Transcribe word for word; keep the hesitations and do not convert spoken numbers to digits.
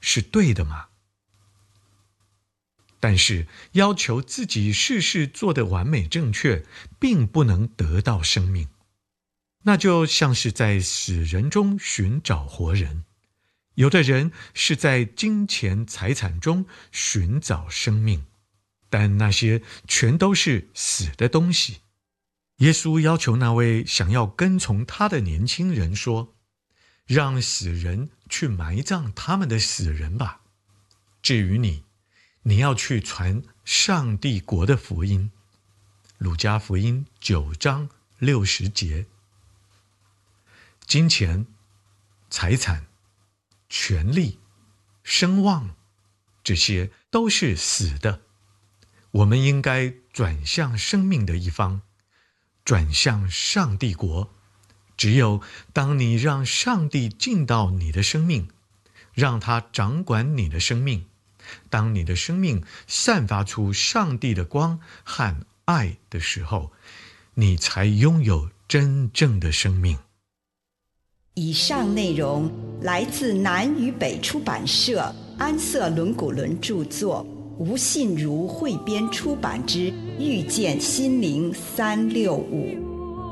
是对的吗？但是要求自己事事做得完美正确，并不能得到生命。那就像是在死人中寻找活人，有的人是在金钱财产中寻找生命，但那些全都是死的东西。耶稣要求那位想要跟从他的年轻人说，让死人去埋葬他们的死人吧。至于你，你要去传上帝国的福音。路加福音九章六十节。金钱、财产、权力、声望，这些都是死的。我们应该转向生命的一方，转向上帝国。只有当你让上帝进到你的生命，让他掌管你的生命，当你的生命散发出上帝的光和爱的时候，你才拥有真正的生命。 以上内容来自南与北出版社安瑟伦古伦著作，吴信如汇编出版之《遇见心灵三六五》。